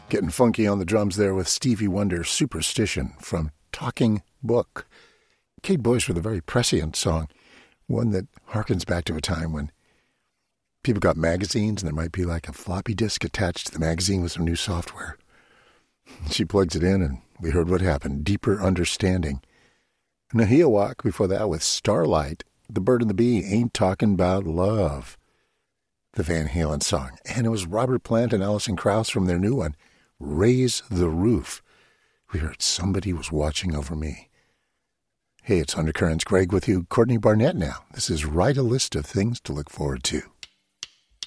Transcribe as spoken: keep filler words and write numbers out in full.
Getting funky on the drums there with Stevie Wonder's Superstition from Talking Book. Kate Bush with a very prescient song, one that harkens back to a time when people got magazines and there might be like a floppy disk attached to the magazine with some new software. She plugs it in and we heard what happened, Deeper Understanding. Nahia Walk before that with Starlight, The Bird and the Bee, Ain't Talking About Love, the Van Halen song. And it was Robert Plant and Alison Krauss from their new one, Raise the Roof. We heard Somebody Was Watching Over Me. Hey, it's Undercurrents. Greg with you. Courtney Barnett now. This is Write a List of Things to Look Forward to.